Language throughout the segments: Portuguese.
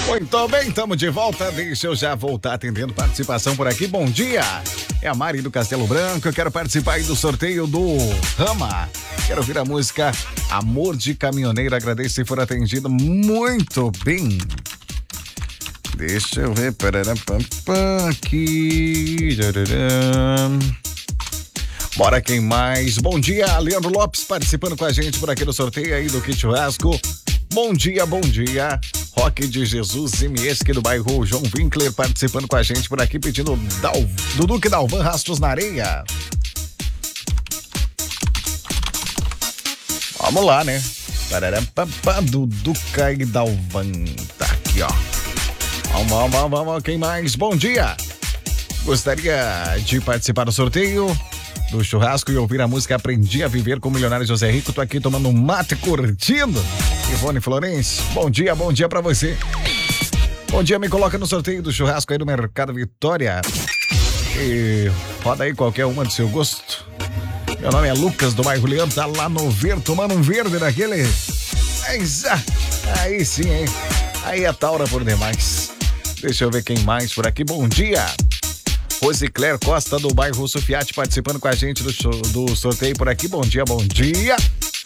Muito bem, estamos de volta. Deixa eu já voltar atendendo participação por aqui. Bom dia, é a Mari do Castelo Branco. Eu quero participar aí do sorteio do Rama. Quero ouvir a música Amor de Caminhoneiro. Agradeço se for atendido. Muito bem. Deixa eu ver. Aqui. Bora, quem mais? Bom dia, Leandro Lopes participando com a gente por aqui no sorteio aí do Kit Churrasco. Bom dia, bom dia. Roque de Jesus Zimieski do bairro João Winkler participando com a gente por aqui, pedindo do Duque Dalvan, Rastros na Areia. Vamos lá, né? Do Duca e Dalvan. Tá aqui, ó. Vamos, quem mais? Bom dia. Gostaria de participar do sorteio do churrasco e ouvir a música Aprendi a Viver com o Milionário José Rico. Tô aqui tomando um mate curtindo. Ivone Florencio, bom dia pra você. Bom dia, me coloca no sorteio do churrasco aí do Mercado Vitória. E roda aí qualquer uma do seu gosto. Meu nome é Lucas do bairro Leandro, tá lá no Verde, tomando um verde daquele. Aí sim, hein? Aí a Taura por demais. Deixa eu ver quem mais por aqui. Bom dia. Rosicler Costa do bairro Sufiati participando com a gente do sorteio por aqui. Bom dia, bom dia.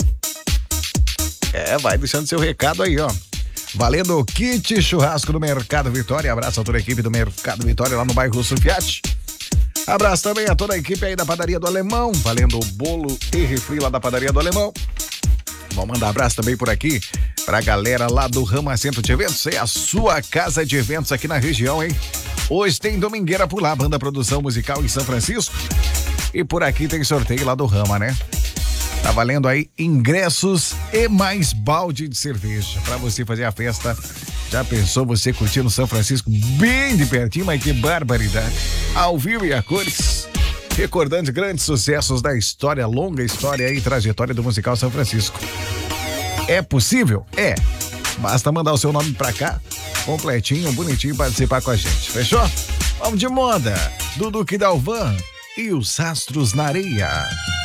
Vai deixando seu recado aí, ó. Valendo o kit churrasco do Mercado Vitória. Abraço a toda a equipe do Mercado Vitória lá no bairro Sufiati. Abraço também a toda a equipe aí da Padaria do Alemão. Valendo o bolo e refri lá da Padaria do Alemão. Vamos mandar abraço também por aqui pra galera lá do Rama Centro de Eventos. É a sua casa de eventos aqui na região, hein? Hoje tem domingueira por lá, banda produção musical em São Francisco. E por aqui tem sorteio lá do Rama, né? Tá valendo aí ingressos e mais balde de cerveja pra você fazer a festa. Já pensou você curtindo São Francisco bem de pertinho? Mas que barbaridade. Ao vivo e a cores. Recordando grandes sucessos da história, longa história e trajetória do musical São Francisco. É possível? É. Basta mandar o seu nome pra cá, completinho, bonitinho, participar com a gente. Fechou? Vamos de moda. Do Duque Dalvan e os Astros na Areia.